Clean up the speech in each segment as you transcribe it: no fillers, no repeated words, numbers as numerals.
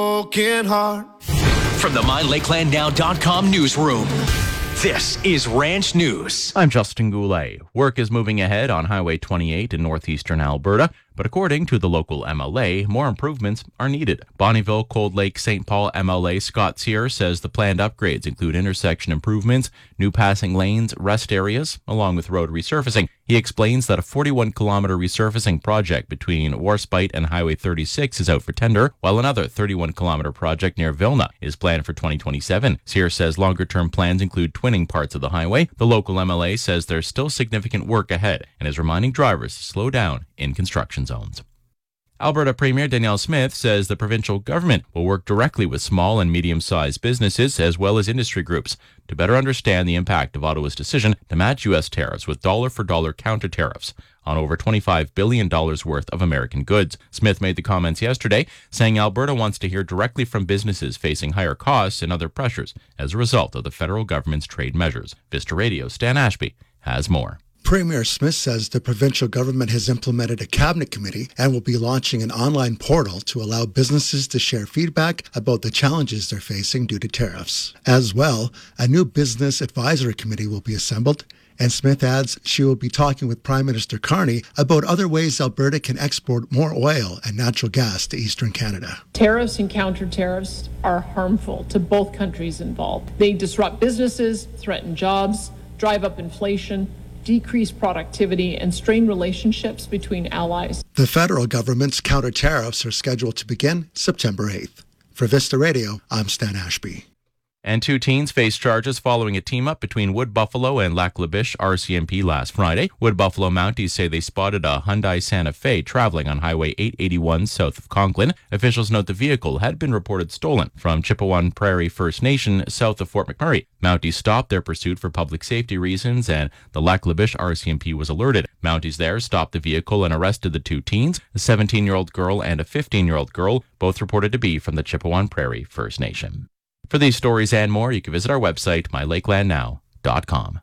broken heart. From the MyLakelandNow.com newsroom, this is Ranch News. I'm Justin Goulet. Work is moving ahead on Highway 28 in northeastern Alberta, but according to the local MLA, more improvements are needed. Bonnyville, Cold Lake, St. Paul MLA Scott Sear says the planned upgrades include intersection improvements, new passing lanes, rest areas, along with road resurfacing. He explains that a 41-kilometer resurfacing project between Warspite and Highway 36 is out for tender, while another 31-kilometer project near Vilna is planned for 2027. Sear says longer-term plans include twinning parts of the highway. The local MLA says there's still significant work ahead and is reminding drivers to slow down in construction zones. Alberta Premier Danielle Smith says the provincial government will work directly with small and medium-sized businesses as well as industry groups to better understand the impact of Ottawa's decision to match U.S. tariffs with dollar-for-dollar counter-tariffs on over $25 billion worth of American goods. Smith made the comments yesterday, saying Alberta wants to hear directly from businesses facing higher costs and other pressures as a result of the federal government's trade measures. Vista Radio's Stan Ashby has more. Premier Smith says the provincial government has implemented a cabinet committee and will be launching an online portal to allow businesses to share feedback about the challenges they're facing due to tariffs. As well, a new business advisory committee will be assembled, and Smith adds she will be talking with Prime Minister Carney about other ways Alberta can export more oil and natural gas to Eastern Canada. Tariffs and counter-tariffs are harmful to both countries involved. They disrupt businesses, threaten jobs, drive up inflation, decrease productivity, and strain relationships between allies. The federal government's counter-tariffs are scheduled to begin September 8th. For Vista Radio, I'm Stan Ashby. And two teens face charges following a team-up between Wood Buffalo and Lac La Biche RCMP last Friday. Wood Buffalo Mounties say they spotted a Hyundai Santa Fe traveling on Highway 881 south of Conklin. Officials note the vehicle had been reported stolen from Chippewa Prairie First Nation south of Fort McMurray. Mounties stopped their pursuit for public safety reasons, and the Lac La Biche RCMP was alerted. Mounties there stopped the vehicle and arrested the two teens, a 17-year-old girl and a 15-year-old girl, both reported to be from the Chippewa Prairie First Nation. For these stories and more, you can visit our website, mylakelandnow.com.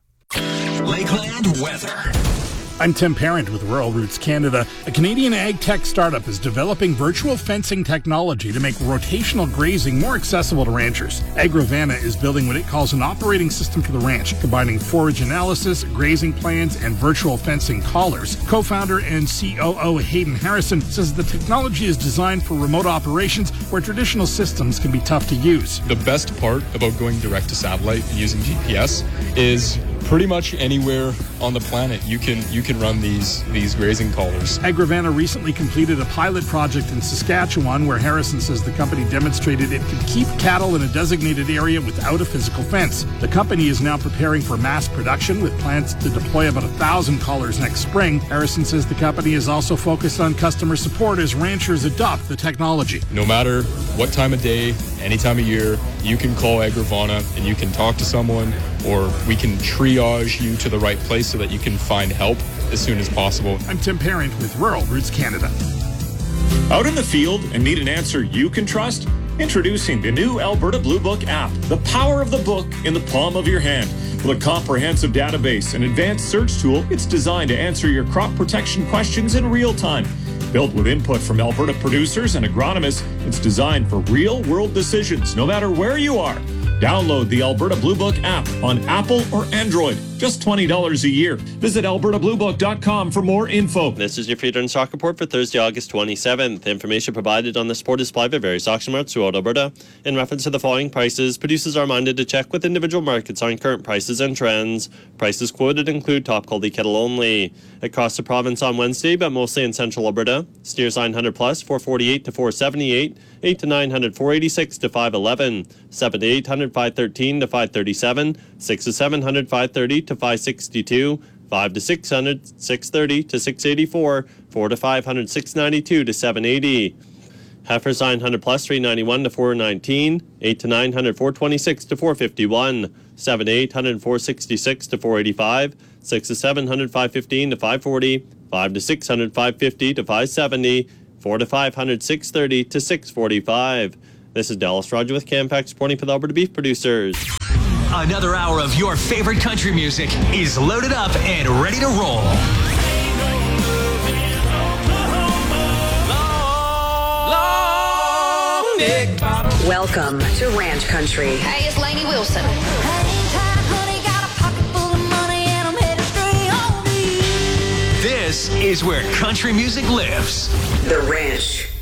Lakeland weather. I'm Tim Parent with Rural Roots Canada. A Canadian ag tech startup is developing virtual fencing technology to make rotational grazing more accessible to ranchers. Agrovana is building what it calls an operating system for the ranch, combining forage analysis, grazing plans, and virtual fencing collars. Co-founder and COO Hayden Harrison says the technology is designed for remote operations where traditional systems can be tough to use. The best part about going direct to satellite and using GPS is pretty much anywhere on the planet you can run these grazing collars. Agrovana recently completed a pilot project in Saskatchewan where Harrison says the company demonstrated it could keep cattle in a designated area without a physical fence. The company is now preparing for mass production with plans to deploy about 1,000 collars next spring. Harrison says the company is also focused on customer support as ranchers adopt the technology. No matter what time of day, any time of year, you can call Agrovana and you can talk to someone, or we can triage you to the right place so that you can find help as soon as possible. I'm Tim Parent with Rural Roots Canada. Out in the field and need an answer you can trust? Introducing the new Alberta Blue Book app, the power of the book in the palm of your hand. With a comprehensive database and advanced search tool, it's designed to answer your crop protection questions in real time. Built with input from Alberta producers and agronomists, it's designed for real-world decisions, no matter where you are. Download the Alberta Blue Book app on Apple or Android. Just $20 a year. Visit albertabluebook.com for more info. This is your feeder and stock report for Thursday, August 27th. Information provided on this report is supplied by various auction marts throughout Alberta. In reference to the following prices, producers are reminded to check with individual markets on current prices and trends. Prices quoted include top quality cattle only. Across the province on Wednesday, but mostly in central Alberta, steers 900 plus, 448 to 478, 8 to 900, 486 to 511, 7 to 800, 513 to 537, 6 to 700, 530 to 562, 5 to 600, 630 to 684, 4 to 500, 692 to 780. Heifers 900 plus 391 to 419, 8 to 900, 426 to 451, 7 to 800, 466 to 485, 6 to 700, 515 to 540, 5 to 600, 550 to 570, 4 to 500, 630 to 645. This is Dallas Roger with Campex reporting for the Alberta Beef Producers. Another hour of your favorite country music is loaded up and ready to roll. big bottle. Welcome to Ranch Country. Hey, it's Lainey Wilson. This is where country music lives. The Ranch.